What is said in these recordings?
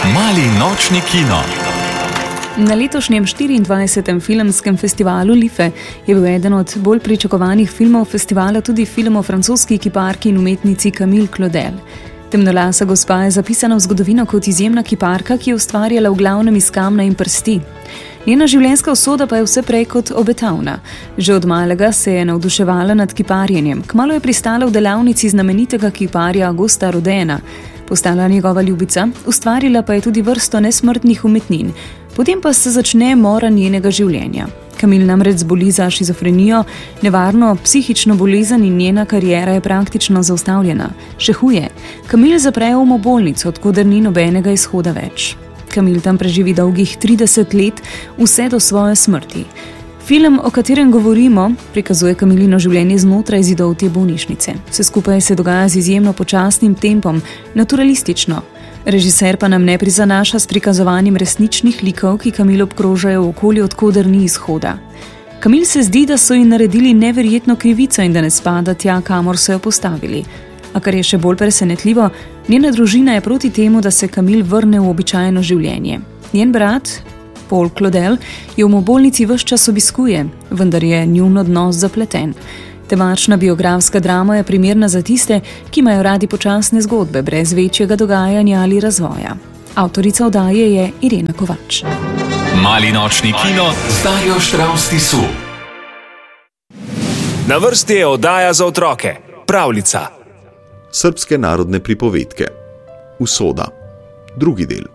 Mali nočni kino. Na letošnjem 24. filmskem festivalu Life je bil eden od bolj pričakovanih filmov festivala tudi film o francoski kiparki in umetnici Camille Claudel. Temnolasa gospa je zapisana v zgodovino kot izjemna kiparka, ki je ustvarjala v glavnem iz kamna in prsti. Njena življenjska usoda pa je vse prej kot obetavna. Že od malega se je navduševala nad kiparjenjem. Kmalu je pristala v delavnici znamenitega kiparja Augusta Rodina. Postala njegova ljubica, ustvarila pa je tudi vrsto nesmrtnih umetnin. Potem pa se začne mora njenega življenja. Camille namreč zboli za šizofrenijo, nevarno psihično bolezen in njena kariera je praktično zaustavljena. Še huje, Camille zaprejo v bolnico, odkoder ni nobenega izhoda več. Camille tam preživi dolgih 30 let, vse do svoje smrti. Film, o katerem govorimo, prikazuje Camillino življenje znotraj zidov te bolnišnice. Vse skupaj se dogaja z izjemno počasnim tempom, naturalistično. Režiser pa nam ne prizanaša s prikazovanjem resničnih likov, ki Camille obkrožajo v okolju, odkoder ni izhoda. Camille se zdi, da so ji naredili neverjetno krivico in da ne spada tja, kamor so jo postavili. A kar je še bolj presenetljivo, njena družina je proti temu, da se Camille vrne v običajno življenje. Njen brat, Paul Claudel, jo v bolnici ves čas obiskuje, vendar je njun odnos zapleten. Temačna biografska drama je primerna za tiste, ki imajo radi počasne zgodbe, brez večjega dogajanja ali razvoja. Avtorica oddaje je Irena Kovač. Mali nočni kino z Darjo Štravs-Tisu. Na vrsti je oddaja za otroke, Pravljica. Srbske narodne pripovedke. Usoda. Drugi del.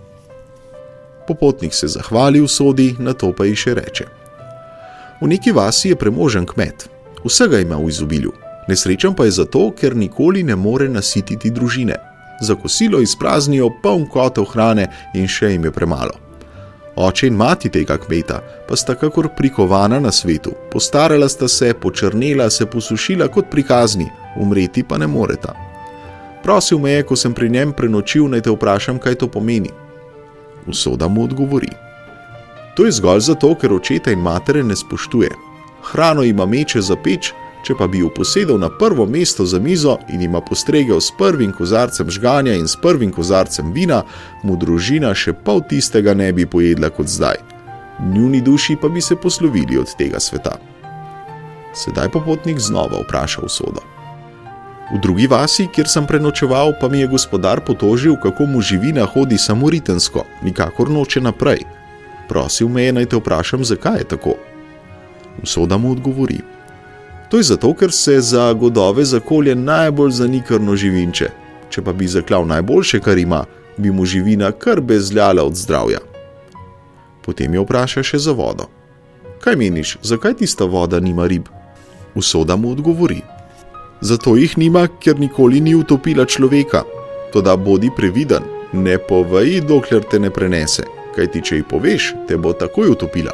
Popotnik se zahvali usodi, nato pa ji še reče. V neki vasi je premožen kmet. Vsega ima v izobilju. Nesrečen pa je zato, ker nikoli ne more nasititi družine. Za kosilo izpraznijo poln kotel hrane in še jim je premalo. Oče in mati tega kmeta pa sta kakor prikovana na svetu. Postarala sta se, počrnela, se posušila kot prikazni, umreti pa ne moreta. Prosil me je, ko sem pri njem prenočil, naj te vprašam, kaj to pomeni. Usoda mu odgovori. To je zgolj zato, ker očeta in matere ne spoštuje. Hrano ima meče za peč, če pa bi jo posedel na prvo mesto za mizo in ima postregel s prvim kozarcem žganja in s prvim kozarcem vina, mu družina še pol tistega ne bi pojedla kot zdaj. Njuni duši pa bi se poslovili od tega sveta. Sedaj popotnik znova vpraša usodo. V drugi vasi, kjer sem prenočeval, pa mi je gospodar potožil, kako mu živina hodi samo ritensko, nikakor noče naprej. Prosil me je, naj te vprašam, zakaj je tako. Usoda mu odgovori. To je zato, ker se za godove zakolje najbolj zanikrno živinče. Če pa bi zaklal najboljše, kar ima, bi mu živina kar bezljala od zdravja. Potem jo vpraša še za vodo. Kaj meniš, zakaj tista voda nima rib? Usoda mu odgovori. Zato jih nima, ker nikoli ni utopila človeka. Toda bodi previden, ne povej, dokler te ne prenese, kajti če ji poveš, te bo takoj utopila.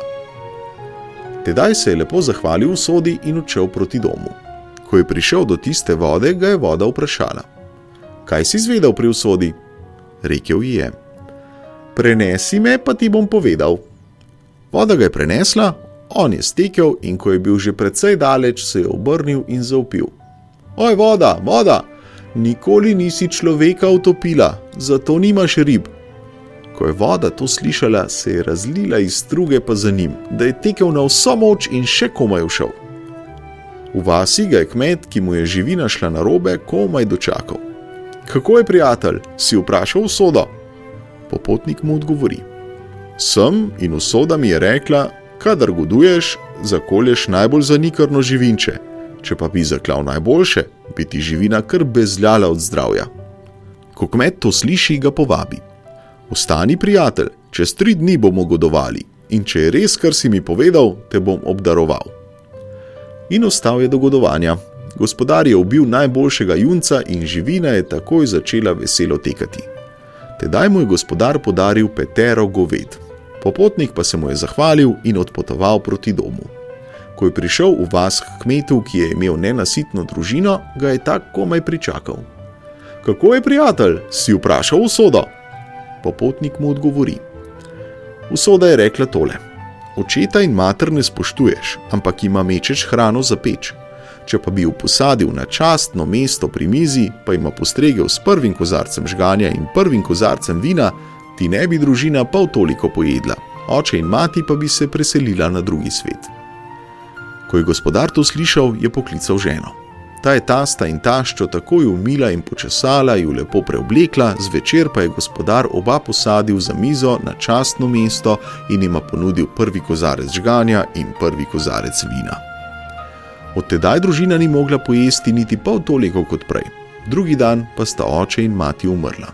Tedaj se je lepo zahvalil usodi in odšel proti domu. Ko je prišel do tiste vode, ga je voda vprašala. Kaj si izvedel pri usodi? Rekel ji je. Prenesi me, pa ti bom povedal. Voda ga je prenesla, on je stekel in ko je bil že precej daleč, se je obrnil in zavpil. Oj, voda, voda, nikoli nisi človeka utopila, zato nimaš rib. Ko je voda to slišala, se je razlila iz struge pa za njim, da je tekel na vso moč in še komaj ušel. V vasi ga je kmet, ki mu je živina šla narobe, komaj dočakal. Kako je, prijatelj, si vprašal usodo? Popotnik mu odgovori. Sem in usoda mi je rekla, kadar goduješ, zakolješ najbolj zanikrno živinče, če pa bi zaklal najboljše, bi ti živina kar bezljala od zdravja. Ko kmet to sliši, ga povabi. Ostani, prijatelj, čez 3 dni bomo godovali in če je res, kar si mi povedal, te bom obdaroval. In ostal je do godovanja. Gospodar je ubil najboljšega junca in živina je takoj začela veselo tekati. Tedaj mu je gospodar podaril 5 goved. Popotnik pa se mu je zahvalil in odpotoval proti domu. Ko je prišel v vas k kmetu, ki je imel nenasitno družino, ga je tak komaj pričakal. Kako je, prijatelj, si vprašal usodo? Popotnik mu odgovori. Usoda je rekla tole. Očeta in mater ne spoštuješ, ampak ima mečeš hrano za peč. Če pa bi jo posadil na častno mesto pri mizi, pa ima postregel s prvim kozarcem žganja in prvim kozarcem vina, Ti ne bi družina pol toliko pojedla, oče in mati pa bi se preselila na drugi svet. Ko je gospodar to slišal, je poklical ženo. Ta je tasta in taščo takoj umila in počesala, ju lepo preoblekla, zvečer pa je gospodar oba posadil za mizo na častno mesto in jima ponudil prvi kozarec žganja in prvi kozarec vina. Od tedaj družina ni mogla pojesti niti pol toliko kot prej. Drugi dan pa sta oče in mati umrla.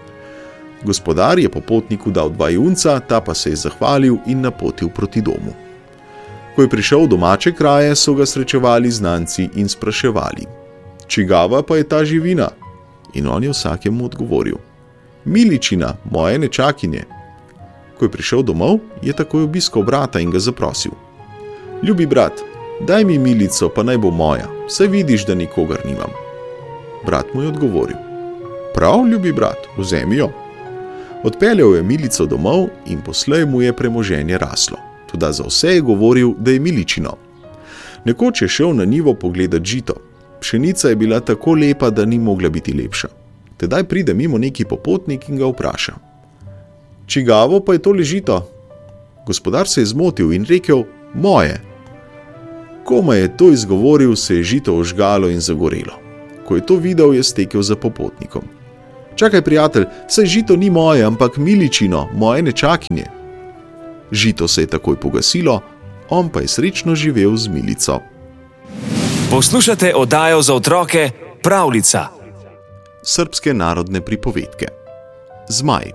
Gospodar je popotniku dal 2 junca, ta pa se je zahvalil in napotil proti domu. Ko je prišel v domače kraje, so ga srečevali znanci in spraševali: "Čigava pa je ta živina?" In on je vsakemu odgovoril: "Miličina, moje nečakinje." Ko je prišel domov, je takoj obiskal brata in ga zaprosil: "Ljubi brat, daj mi milico, pa naj bo moja, saj vidiš, da nikogar nimam." Brat mu je odgovoril: "Prav, ljubi brat, vzemi jo." Odpeljal je milico domov in poslej mu je premoženje raslo. Toda za vse je govoril, da je miličino. Nekoč je šel na njivo pogledat žito. Pšenica je bila tako lepa, da ni mogla biti lepša. Tedaj pride mimo neki popotnik in ga vpraša: "Čigavo pa je tole žito?" Gospodar se je zmotil in rekel: "Moje." Komaj je to izgovoril, se je žito ožgalo in zagorelo. Ko je to videl, je stekel za popotnikom. "Čakaj, prijatelj, saj žito ni moje, ampak miličino, moje nečakinje." Žito se je takoj pogasilo, on pa je srečno živel z milico. Poslušate oddajo za otroke Pravljica. Srbske narodne pripovedke. Zmaj.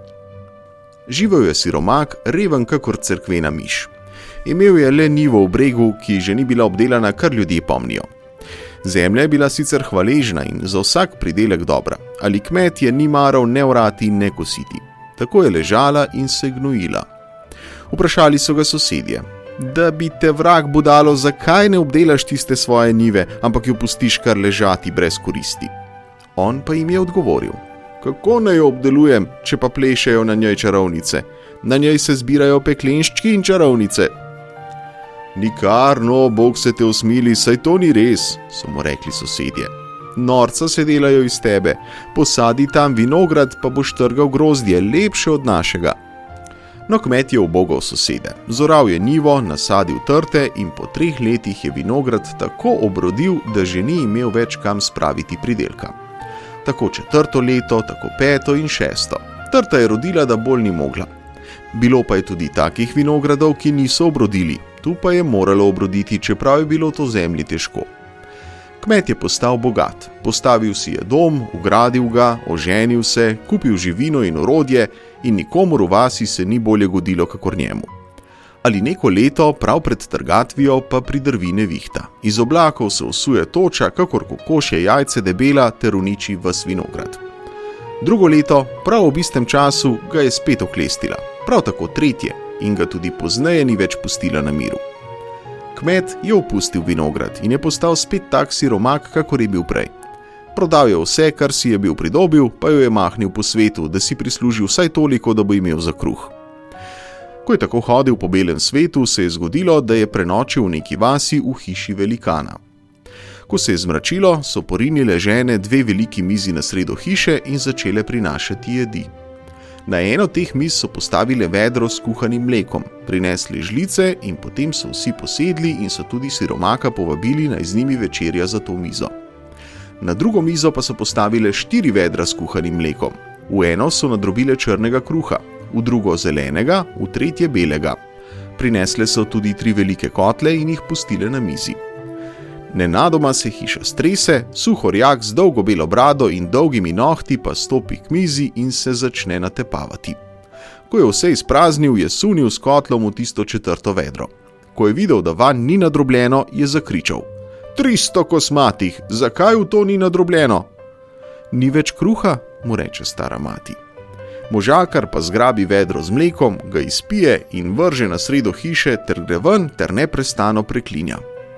Živel je siromak, reven kakor cerkvena miš. Imel je le njivo v bregu, ki že ni bila obdelana, kar ljudje pomnijo. Zemlja je bila sicer hvaležna in za vsak pridelek dobra, ali kmet je ni maral ne orati ne kositi. Tako je ležala in se gnojila. Vprašali so ga sosedje: "Da bi te vrag budalo, zakaj ne obdelaš tiste svoje njive, ampak jo pustiš kar ležati brez koristi?" On pa jim je odgovoril: "Kako naj jo obdelujem, če pa plešejo na njej čarovnice? Na njej se zbirajo peklenščki in čarovnice." "Nikar, no, Bog se te usmili, saj to ni res," so mu rekli sosedje. "Norca se delajo iz tebe, posadi tam vinograd, pa boš trgal grozdje, lepše od našega." No, kmet je ubogal sosede. Zoral je njivo, nasadil trte in po 3 letih je vinograd tako obrodil, da že ni imel več kam spraviti pridelka. Tako 4. leto, tako 5. in 6. Trta je rodila, da bolj ni mogla. Bilo pa je tudi takih vinogradov, ki niso obrodili. Tu pa je moralo obroditi, čeprav je bilo to zemlji težko. Kmet je postal bogat. Postavil si je dom, ugradil ga, oženil se, kupil živino in orodje in nikomur v vasi se ni bolje godilo kakor njemu. Ali neko leto, prav pred trgatvijo, pa pridrvi nevihta. Iz oblakov se usuje toča, kakor kokošje jajce debela, ter uniči ves vinograd. Drugo leto, prav ob istem času, ga je spet oklestila. Prav tako 3. in ga tudi pozneje ni več pustila na miru. Kmet je opustil vinograd in je postal spet tak siromak, kakor je bil prej. Prodal je vse, kar si je bil pridobil, pa jo je mahnil po svetu, da si prislužil vsaj toliko, da bo imel za kruh. Ko je tako hodil po belem svetu, se je zgodilo, da je prenočil v neki vasi v hiši velikana. Ko se je zmračilo, so porinile žene 2 veliki mizi na sredo hiše in začele prinašati jedi. Na eno teh miz so postavile vedro s kuhanim mlekom, prinesli žlice in potem so vsi posedli in so tudi siromaka povabili, naj z njimi večerja za to mizo. Na drugo mizo pa so postavile 4 vedra s kuhanim mlekom. V eno so nadrobile črnega kruha, v drugo zelenega, v tretje belega. Prinesle so tudi 3 velike kotle in jih pustile na mizi. Nenadoma se hiša strese, suhorjak z dolgo belo brado in dolgimi nohti pa stopi k mizi in se začne natepavati. Ko je vse izpraznil, je sunil s kotlom v tisto 4. vedro. Ko je videl, da vanj ni nadrobljeno, je zakričal: 300 kosmatih, zakaj v to ni nadrobljeno? Ni več kruha, mu reče stara mati. Možakar pa zgrabi vedro z mlekom, ga izpije in vrže na sredo hiše ter gre ven ter neprestano preklinja.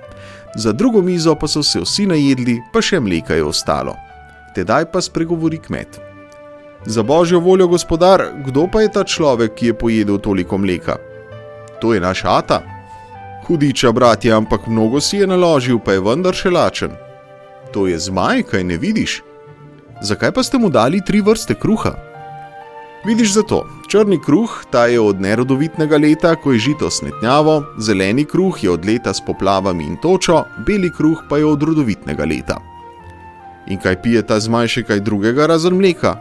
Za drugo mizo pa so se vsi najedli, pa še mleka je ostalo. Tedaj pa spregovori kmet: Za božjo voljo, gospodar, kdo pa je ta človek, ki je pojedel toliko mleka? To je naš ata. Hudiča, bratje, ampak mnogo si je naložil, pa je vendar še lačen. To je zmaj, kaj ne vidiš? Zakaj pa ste mu dali 3 vrste kruha? Vidiš zato, Črni kruh, ta je od nerodovitnega leta, ko je žito snetnjavo, zeleni kruh je od leta s poplavami in točo, beli kruh pa je od rodovitnega leta. In kaj pije ta zmaj še kaj drugega razen mleka?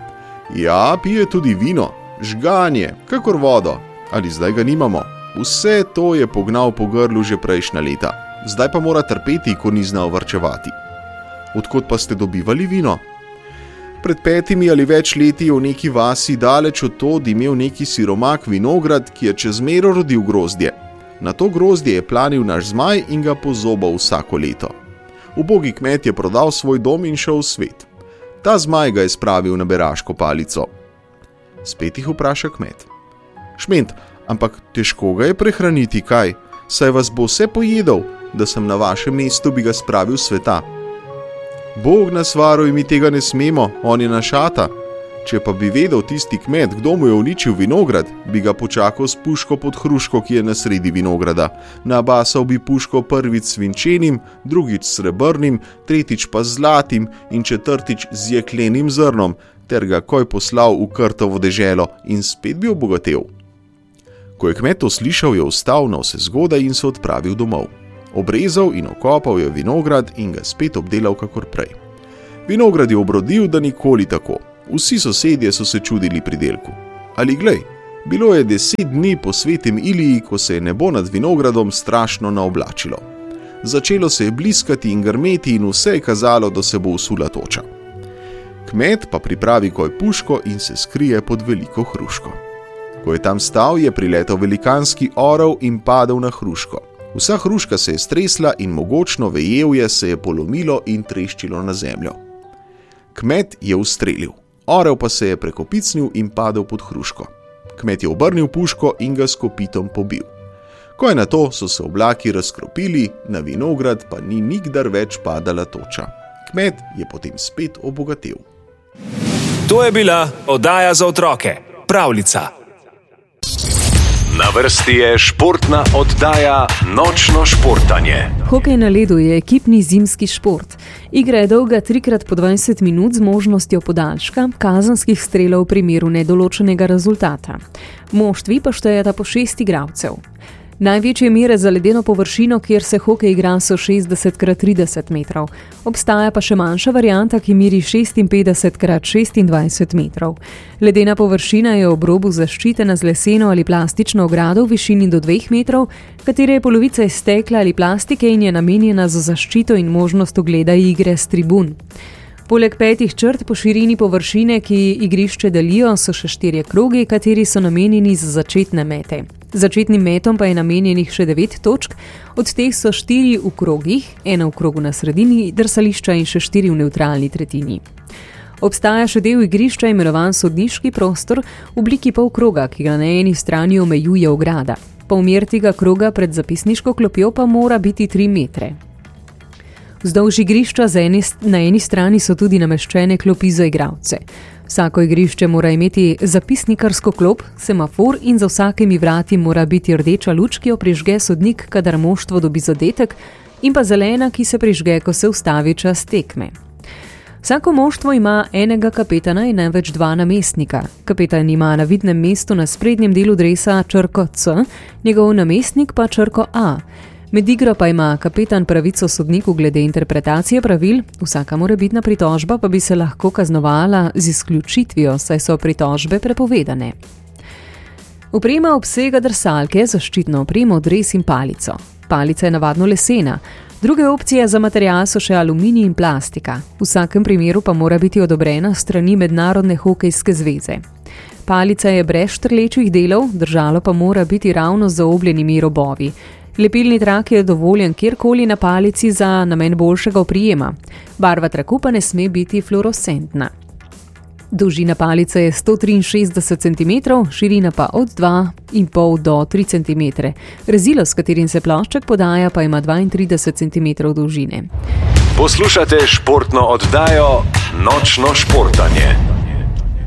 Ja, pije tudi vino, žganje, kakor vodo, ali zdaj ga nimamo. Vse to je pognal po grlu že prejšnja leta, zdaj pa mora trpeti, ko ni znal varčevati. Odkot pa ste dobivali vino? Pred 5 ali več leti je v neki vasi daleč od tod imel neki siromak vinograd, ki je čez mero rodil grozdje. Na to grozdje je planil naš zmaj in ga pozobal vsako leto. Ubogi kmet je prodal svoj dom in šel v svet. Ta zmaj ga je spravil na beraško palico. Spet jih vpraša kmet. Šment, ampak težko ga je prehraniti, kaj? Saj vas bo vse pojedel, da sem na vašem mestu bi ga spravil sveta. Bog nas varuj, mi tega ne smemo, on je našata. Če pa bi vedel tisti kmet, kdo mu je uničil vinograd, bi ga počakal s puško pod hruško, ki je na sredi vinograda. Nabasal bi puško prvič svinčenim, drugič srebrnim, tretjič pa zlatim in četrtič z jeklenim zrnom, ter ga koj poslal v Krtovo deželo in spet bi obogatel. Ko je kmet to slišal, je vstal na vse zgodaj in se odpravil domov. Obrezal in okopal je vinograd in ga spet obdelal kakor prej. Vinograd je obrodil, da nikoli tako. Vsi sosedje so se čudili pridelku. Ali glej, bilo je 10 dni po svetem Iliji, ko se je nebo nad vinogradom strašno naoblačilo. Začelo se je bliskati in grmeti in vse je kazalo, da se bo usula toča. Kmet pa pripravi koj puško in se skrije pod veliko hruško. Ko je tam stal, je priletel velikanski orel in padel na hruško. Vsa hruška se je stresla in mogočno vejevje se je polomilo in treščilo na zemljo. Kmet je ustrelil, orel pa se je prekopicnil in padel pod hruško. Kmet je obrnil puško in ga s kopitom pobil. Ko je na to, so se oblaki razkropili, na vinograd pa ni nikdar več padala toča. Kmet je potem spet obogatel. To je bila oddaja za otroke, Pravljica. Na vrsti je športna oddaja Nočno športanje. Hokej na ledu je ekipni zimski šport. Igra je dolga 3x po 20 minut z možnostjo podaljška, kazenskih strelov v primeru nedoločenega rezultata. Moštvi pa štejeta po 6 igralcev. Največje mere za ledeno površino, kjer se hokej igra, so 60x30 metrov. Obstaja pa še manjša varianta, ki meri 56x26 metrov. Ledena površina je ob robu zaščitena z leseno ali plastično ogrado v višini do 2 metrov, katere je polovica iz stekla ali plastike in je namenjena za zaščito in možnost ogleda igre s tribun. Poleg 5 črt po širini površine, ki igrišče delijo, so še 4 krogi, kateri so namenjeni za začetne mete. Začetnim metom pa je namenjenih še 9 točk, od teh so 4 v krogih, 1 v krogu na sredini drsališča in še 4 v nevtralni tretjini. Obstaja še del igrišča imenovan sodniški prostor v obliki polkroga, ki ga na eni strani omejuje ograda. Polmer tega kroga pred zapisniško klopjo pa mora biti 3 metre. Vzdolž igrišča na eni strani so tudi nameščene klopi za igralce. Vsako igrišče mora imeti zapisnikarsko klop, semafor in za vsakimi vrati mora biti rdeča luč, ki jo prižge sodnik, kadar moštvo dobi zadetek, in pa zelena, ki se prižge, ko se ustavi čas tekme. Vsako moštvo ima enega kapetana in največ 2 namestnika. Kapetan ima na vidnem mestu na sprednjem delu dresa črko C, njegov namestnik pa črko A. Med igro pa ima kapetan pravico sodniku glede interpretacije pravil, vsaka morebitna pritožba pa bi se lahko kaznovala z izključitvijo, saj so pritožbe prepovedane. Oprema obsega drsalke, zaščitno opremo, dres in palico. Palica je navadno lesena. Druge opcije za material so še aluminij in plastika. V vsakem primeru pa mora biti odobrena strani Mednarodne hokejske zveze. Palica je brez štrlečih delov, držalo pa mora biti ravno z zaobljenimi robovi. Lepilni trak je dovoljen kjerkoli na palici za namen boljšega oprijema. Barva traku pa ne sme biti fluorescentna. Dolžina palice je 163 cm, širina pa od 2,5 do 3 cm. Rezilo, s katerim se plošček podaja, pa ima 32 cm dolžine. Poslušate športno oddajo Nočno športanje.